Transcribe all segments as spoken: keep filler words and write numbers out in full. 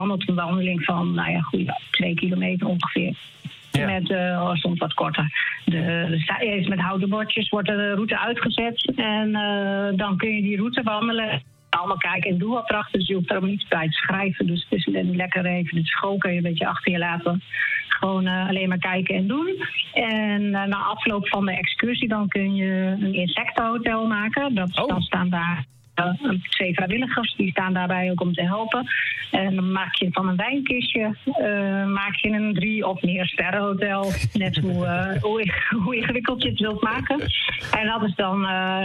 wandelt een wandeling van, nou ja, goede twee kilometer ongeveer. Ja. Met, uh, soms wat korter. De, de, eerst met houten bordjes wordt de route uitgezet. En uh, dan kun je die route wandelen. Allemaal kijken en doelopdrachten. Dus je hoeft er ook niet bij te schrijven. Dus het is lekker even de school kun je een beetje achter je laten. Gewoon uh, alleen maar kijken en doen. En uh, na afloop van de excursie dan kun je een insectenhotel maken. Dat, oh. Dan staan daar uh, twee vrijwilligers. Die staan daarbij ook om te helpen. En dan maak je van een wijnkistje uh, maak je een drie- of meer sterrenhotel. Net hoe, uh, hoe, hoe ingewikkeld je het wilt maken. En dat is dan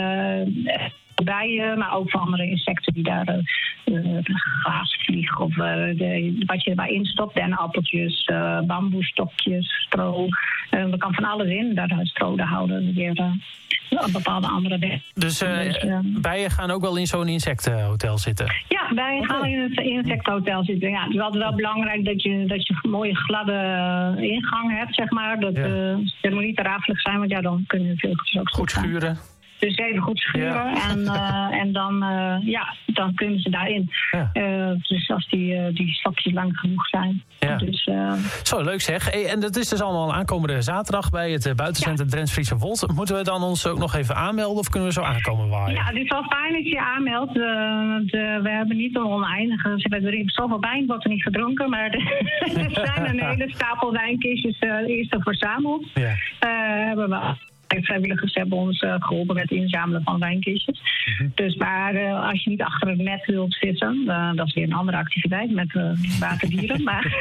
Uh, bijen, maar ook van andere insecten die daar uh, gaas vliegen of uh, de, wat je erbij instopt. Dennenappeltjes, uh, bamboestokjes, stro. Uh, er kan van alles in. Daar stro, daar houden we weer uh, een bepaalde andere weg. Dus, uh, dus uh, bijen gaan ook wel in zo'n insectenhotel zitten? Ja, bijen okay. gaan in het insectenhotel zitten. Ja, het is altijd wel belangrijk dat je, dat je een mooie gladde ingang hebt, zeg maar. Dat ja. uh, het moet niet te rafelig zijn, want ja, dan kunnen we veel ook goed schuren. Dus even goed schuren ja. en, uh, en dan, uh, ja, dan kunnen ze daarin. Ja. Uh, dus als die, uh, die stokjes lang genoeg zijn. Ja. Dus, uh, Zo, leuk zeg. Hey, en dat is dus allemaal aankomende zaterdag bij het uh, buitencentrum ja. Drents Friese Wold. Moeten we dan ons ook nog even aanmelden of kunnen we zo aankomen waaien? Ja, het is wel fijn dat je je aanmeldt. Uh, de, we hebben niet een oneindige. Ze hebben er zoveel wijn wordt er niet gedronken, maar er zijn een hele stapel wijnkistjes uh, eerst verzameld. Ja. Uh, hebben we vrijwilligers hebben ons uh, geholpen met het inzamelen van wijnkistjes. Mm-hmm. Dus maar uh, als je niet achter het net wilt zitten, uh, dat is weer een andere activiteit met uh, waterdieren. maar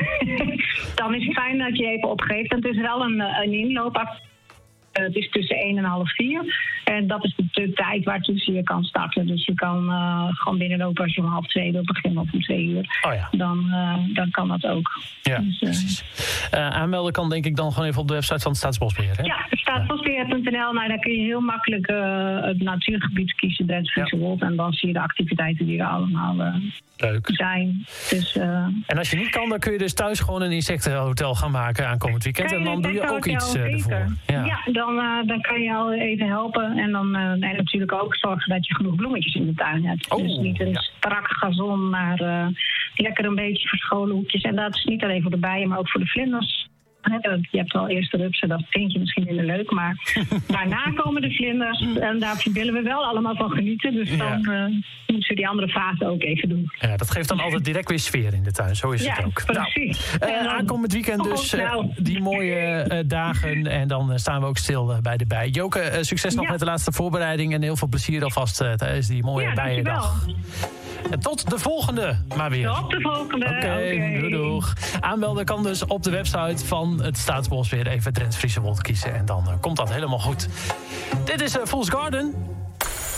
dan is het fijn dat je even opgeeft. En het is wel een, een inloopactiviteit. Uh, het is tussen één en half vier. En dat is de, de tijd waartussen je kan starten. Dus je kan uh, gewoon binnenlopen als je om half twee wil beginnen of om twee uur. Oh ja. dan, uh, dan kan dat ook. Ja, dus, uh, precies. Uh, aanmelden kan denk ik dan gewoon even op de website van het Staatsbosbeheer, hè? Ja, staatsbosbeheer punt n l. Nou, daar kun je heel makkelijk uh, het natuurgebied kiezen, Drents Friese Wold. En dan zie je de activiteiten die er allemaal uh, Leuk. zijn. Dus, uh, en als je niet kan, dan kun je dus thuis gewoon een insectenhotel gaan maken aankomend weekend. En dan doe je ook iets uh, ervoor. Ja, ja dan, uh, dan kan je al even helpen. En dan uh, en natuurlijk ook zorgen dat je genoeg bloemetjes in de tuin hebt. Oh, dus niet een ja. strak gazon, maar uh, lekker een beetje verscholen hoekjes. En dat is niet alleen voor de bijen, maar ook voor de vlinders. Je hebt al eerst de rupsen, dat vind je misschien minder leuk. Maar daarna komen de vlinders. En daar willen we wel allemaal van genieten. Dus ja. dan uh, moeten we die andere fase ook even doen. Ja, dat geeft dan altijd direct weer sfeer in de tuin. Zo is ja, het ook. Precies. Nou, uh, aankomend weekend dus uh, nou. die mooie uh, dagen. En dan uh, staan we ook stil uh, bij de bij. Joke, uh, succes nog ja. met de laatste voorbereiding. En heel veel plezier alvast uh, tijdens die mooie ja, bijendag. En tot de volgende, maar weer. Tot de volgende. Oké, okay, okay. doei doeg. Aanmelden kan dus op de website van het Staatsbosbeheer. Even Drents Friese Wold kiezen en dan uh, komt dat helemaal goed. Dit is uh, Fool's Garden.